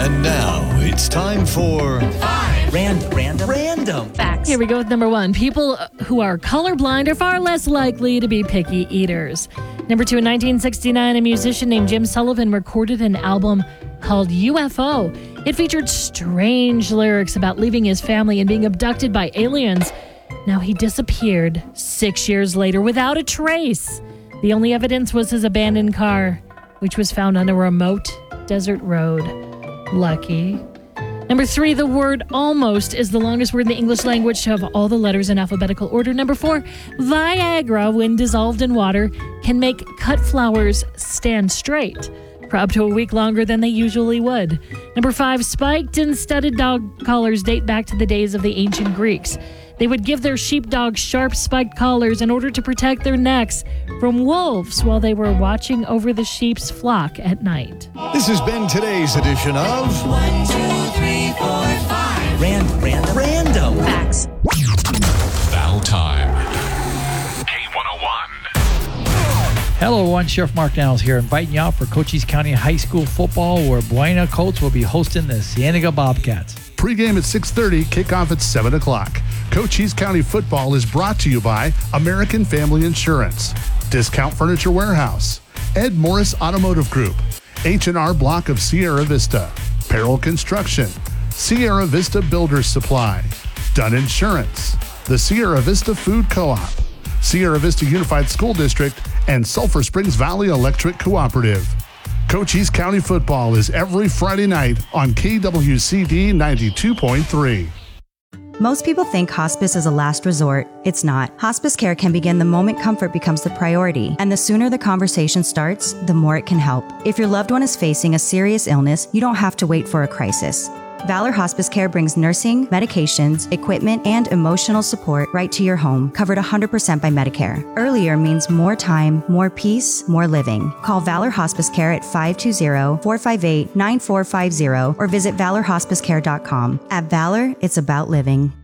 And now it's time for Random facts. Here we go with number one. People who are colorblind are far less likely to be picky eaters. Number two, in 1969, a musician named Jim Sullivan recorded an album called UFO. It featured strange lyrics about leaving his family and being abducted by aliens. Now, he disappeared 6 years later without a trace. The only evidence was his abandoned car, which was found on a remote desert road. Lucky. Number three, the word almost is the longest word in the English language to have all the letters in alphabetical order. Number four, Viagra, when dissolved in water, can make cut flowers stand straight for up to a week longer than they usually would. Number five, spiked and studded dog collars date back to the days of the ancient Greeks. They would give their sheepdogs sharp spiked collars in order to protect their necks from wolves while they were watching over the sheep's flock at night. This has been today's edition of 1, 2, 3, 4, 5. Random facts. Battle time. K101. Hello, everyone. Sheriff Mark Daniels here, inviting you out for Cochise County High School football, where Buena Colts will be hosting the Cienega Bobcats. Pre-game at 6:30, kickoff at 7 o'clock. Cochise County football is brought to you by American Family Insurance, Discount Furniture Warehouse, Ed Morris Automotive Group, H&R Block of Sierra Vista, Peril Construction, Sierra Vista Builders Supply, Dunn Insurance, the Sierra Vista Food Co-op, Sierra Vista Unified School District, and Sulphur Springs Valley Electric Cooperative. Cochise County football is every Friday night on KWCD 92.3. Most people think hospice is a last resort. It's not. Hospice care can begin the moment comfort becomes the priority, and the sooner the conversation starts, the more it can help. If your loved one is facing a serious illness, you don't have to wait for a crisis. Valor Hospice Care brings nursing, medications, equipment, and emotional support right to your home, covered 100% by Medicare. Earlier means more time, more peace, more living. Call Valor Hospice Care at 520-458-9450 or visit valorhospicecare.com. At Valor, it's about living.